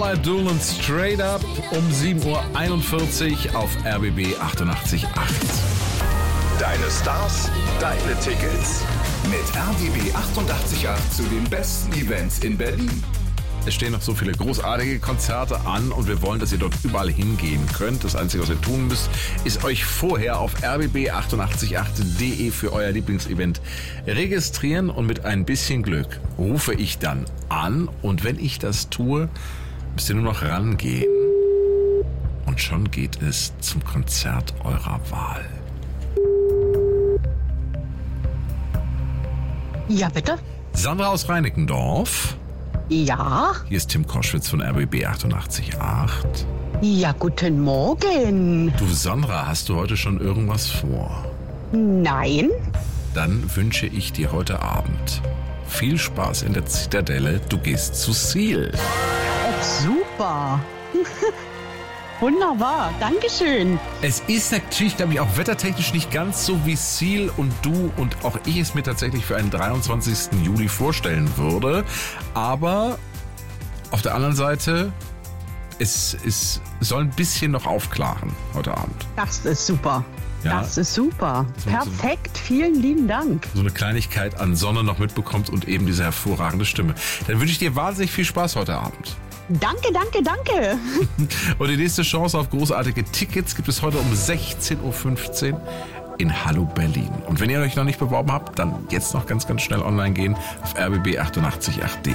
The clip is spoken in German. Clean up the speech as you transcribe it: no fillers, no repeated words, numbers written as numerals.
Noah Abdul und Straight Up um 7.41 Uhr auf RBB 88.8. Deine Stars, deine Tickets. Mit RBB 88.8 zu den besten Events in Berlin. Es stehen noch so viele großartige Konzerte an und wir wollen, dass ihr dort überall hingehen könnt. Das Einzige, was ihr tun müsst, ist euch vorher auf rbb888.de für euer Lieblingsevent registrieren und mit ein bisschen Glück rufe ich dann an und wenn ich das tue, müsst ihr nur noch rangehen und schon geht es zum Konzert eurer Wahl. Ja, bitte? Sandra aus Reinickendorf. Ja? Hier ist Tim Koschwitz von RBB 88.8. Ja, guten Morgen. Du Sandra, hast du heute schon irgendwas vor? Nein? Dann wünsche ich dir heute Abend viel Spaß in der Zitadelle. Du gehst zu Seal. Oh, super. Wunderbar, Dankeschön. Es ist natürlich, glaube ich, auch wettertechnisch nicht ganz so, wie Seal und du und auch ich es mir tatsächlich für einen 23. Juli vorstellen würde. Aber auf der anderen Seite, es soll ein bisschen noch aufklaren heute Abend. Das ist super. Ja? Das ist super. So Perfekt, vielen lieben Dank. So eine Kleinigkeit an Sonne noch mitbekommt und eben diese hervorragende Stimme. Dann wünsche ich dir wahnsinnig viel Spaß heute Abend. Danke, danke, danke. Und die nächste Chance auf großartige Tickets gibt es heute um 16.15 Uhr in Hallo Berlin. Und wenn ihr euch noch nicht beworben habt, dann jetzt noch ganz, ganz schnell online gehen auf rbb888.de.